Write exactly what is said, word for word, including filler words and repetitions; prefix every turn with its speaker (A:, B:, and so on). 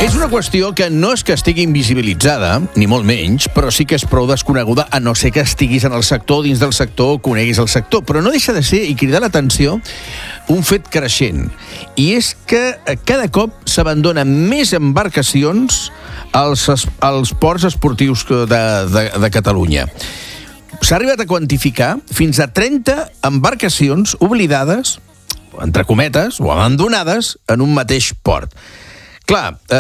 A: És una qüestió que no és que estigui invisibilitzada, ni molt menys, però sí que és prou desconeguda, a no ser que estiguis en el sector, dins del sector, o coneguis el sector. Però no deixa de ser, i cridar l'atenció, un fet creixent. I és que cada cop s'abandonen més embarcacions als, als ports esportius de, de, de Catalunya. S'ha arribat a quantificar fins a trenta embarcacions oblidades, entre cometes, o abandonades, en un mateix port. Clar,